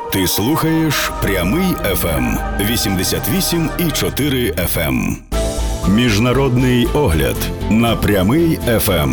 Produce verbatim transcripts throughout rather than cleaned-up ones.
Ти слухаєш Прямий еф ем вісімдесят вісім і чотири еф ем. Міжнародний огляд на Прямий еф ем.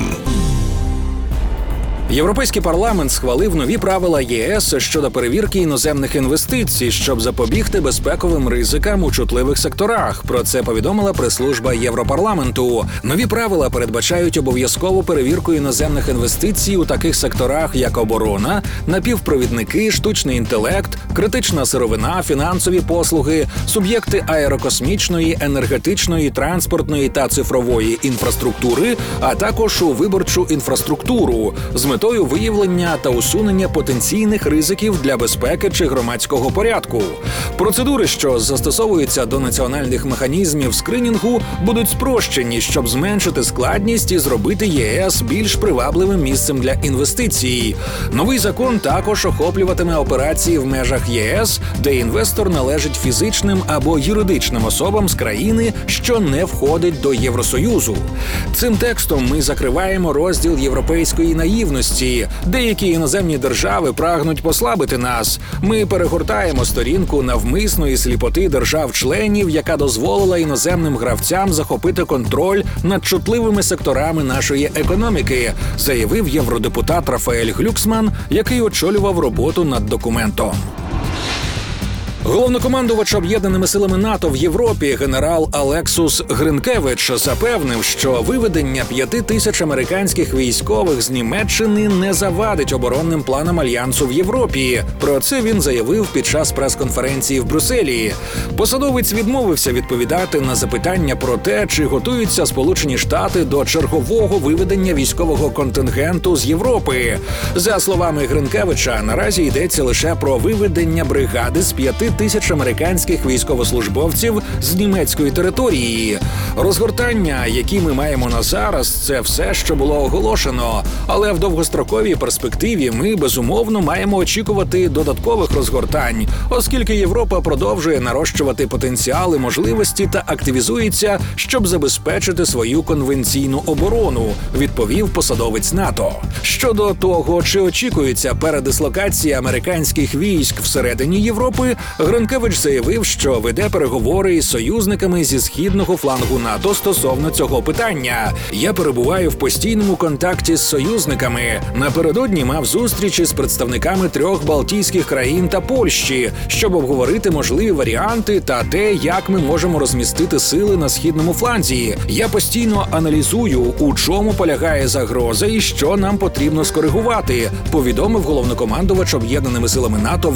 Європейський парламент схвалив нові правила ЄС щодо перевірки іноземних інвестицій, щоб запобігти безпековим ризикам у чутливих секторах. Про це повідомила прес-служба Європарламенту. Нові правила передбачають обов'язкову перевірку іноземних інвестицій у таких секторах, як оборона, напівпровідники, штучний інтелект, критична сировина, фінансові послуги, суб'єкти аерокосмічної, енергетичної, транспортної та цифрової інфраструктури, а також у виборчу інфраструктуру з метою виявлення та усунення потенційних ризиків для безпеки чи громадського порядку. Процедури, що застосовуються до національних механізмів скринінгу, будуть спрощені, щоб зменшити складність і зробити ЄС більш привабливим місцем для інвестицій. Новий закон також охоплюватиме операції в межах ЄС, де інвестор належить фізичним або юридичним особам з країни, що не входить до Євросоюзу. Цим текстом ми закриваємо розділ європейської наївності. Деякі іноземні держави прагнуть послабити нас. Ми перегортаємо сторінку навмисної сліпоти держав-членів, яка дозволила іноземним гравцям захопити контроль над чутливими секторами нашої економіки, заявив євродепутат Рафаель Глюксман, який очолював роботу над документом. Головнокомандувач Об'єднаними силами НАТО в Європі генерал Алексус Гринкевич запевнив, що виведення п'яти тисяч американських військових з Німеччини не завадить оборонним планам Альянсу в Європі. Про це він заявив під час прес-конференції в Брюсселі. Посадовець відмовився відповідати на запитання про те, чи готуються Сполучені Штати до чергового виведення військового контингенту з Європи. За словами Гринкевича, наразі йдеться лише про виведення бригади з п'яти тисяч американських військовослужбовців з німецької території. Розгортання, які ми маємо на зараз, це все, що було оголошено. Але в довгостроковій перспективі ми, безумовно, маємо очікувати додаткових розгортань, оскільки Європа продовжує нарощувати потенціали, можливості та активізується, щоб забезпечити свою конвенційну оборону, відповів посадовець НАТО. Щодо того, чи очікується передислокація американських військ всередині Європи, Гринкевич заявив, що веде переговори із союзниками зі східного флангу НАТО стосовно цього питання. Я перебуваю в постійному контакті з союзниками. Напередодні мав зустрічі з представниками трьох балтійських країн та Польщі, щоб обговорити можливі варіанти та те, як ми можемо розмістити сили на східному фланзі. Я постійно аналізую, у чому полягає загроза і що нам потрібно скоригувати, повідомив головнокомандувач Об'єднаними силами НАТО в